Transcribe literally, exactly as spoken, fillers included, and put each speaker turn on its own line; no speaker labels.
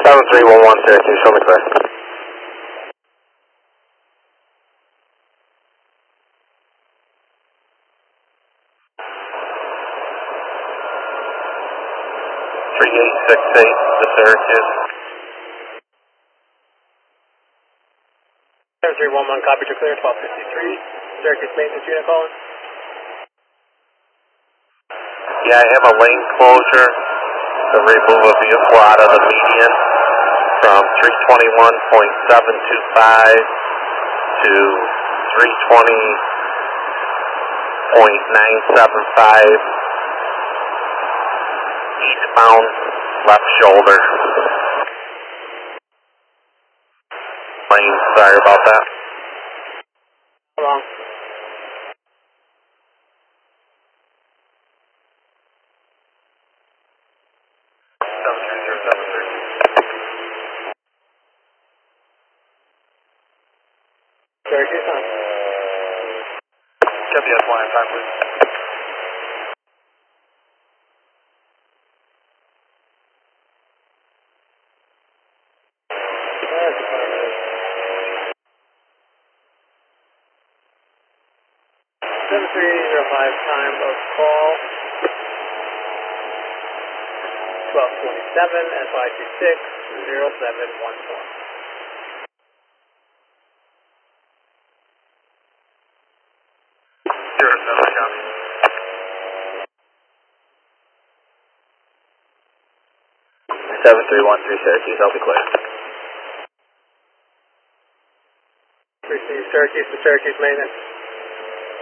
seven three one one Syracuse, show me clear. three eight six eight to Syracuse.
seven three one one, copy to clear, twelve fifty-three. Syracuse maintenance unit calling.
Yeah, I have a lane closure to remove a vehicle out of the median from three twenty-one point seven two five to three twenty point nine seven five eastbound left shoulder. Lane, sorry about that.
How long?
seven three zero seven three.
Syracuse on.
W S one, time please.
seven three zero five, time of call. twelve twenty-seven, S I two six zero seven one four.
Zero seven, copy. seven three one three Syracuse, I'll be clear.
Receive Syracuse to Syracuse maintenance.